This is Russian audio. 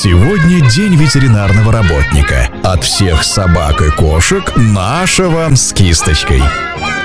Сегодня день ветеринарного работника. От всех собак и кошек наша вам с кисточкой.